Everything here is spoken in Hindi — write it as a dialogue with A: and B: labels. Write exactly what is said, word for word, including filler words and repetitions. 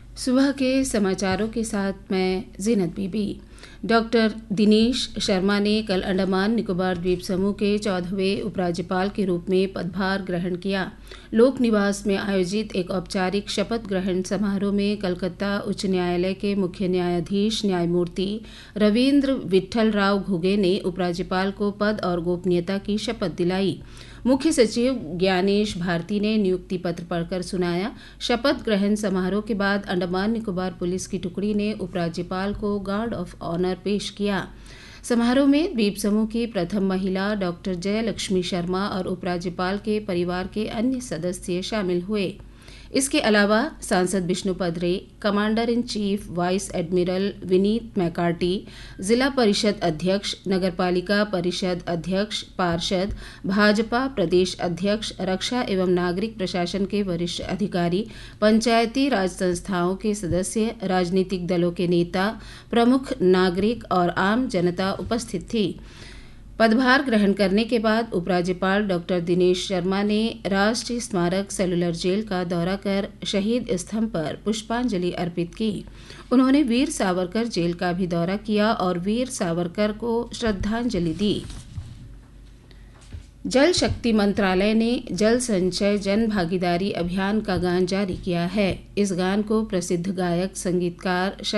A: सुबह के समाचारों के साथ मैं जीनत बीबी। डॉक्टर दिनेश शर्मा ने कल अंडमान निकोबार द्वीप समूह के चौदहवें उपराज्यपाल के रूप में पदभार ग्रहण किया। लोक निवास में आयोजित एक औपचारिक शपथ ग्रहण समारोह में कलकत्ता उच्च न्यायालय के मुख्य न्यायाधीश न्यायमूर्ति रविंद्र विट्ठल राव घुगे ने उपराज्यपाल को पद और गोपनीयता की शपथ दिलाई। मुख्य सचिव ज्ञानेश भारती ने नियुक्ति पत्र पढ़कर सुनाया। शपथ ग्रहण समारोह के बाद अंडमान निकोबार पुलिस की टुकड़ी ने उपराज्यपाल को गार्ड ऑफ ऑनर पेश किया। समारोह में द्वीप समूह की प्रथम महिला डॉक्टर जयलक्ष्मी शर्मा और उपराज्यपाल के परिवार के अन्य सदस्य शामिल हुए। इसके अलावा सांसद विष्णुपद रे, commander in chief vice admiral Vineet McCarthy, जिला परिषद अध्यक्ष, नगरपालिका परिषद अध्यक्ष, पार्षद, भाजपा प्रदेश अध्यक्ष, रक्षा एवं नागरिक प्रशासन के वरिष्ठ अधिकारी, पंचायती राज संस्थाओं के सदस्य, राजनीतिक दलों के नेता, प्रमुख नागरिक और आम जनता उपस्थित थी। पदभार ग्रहण करने के बाद उपराज्यपाल डॉक्टर दिनेश शर्मा ने राष्ट्रीय स्मारक सेलुलर जेल का दौरा कर शहीद स्तंभ पर पुष्पांजलि अर्पित की। उन्होंने वीर सावरकर जेल का भी दौरा किया और वीर सावरकर को श्रद्धांजलि दी। जल शक्ति मंत्रालय ने जल संचय जन भागीदारी अभियान का गान जारी किया है। इस गान को प्रसिद्ध गायक संगीतकार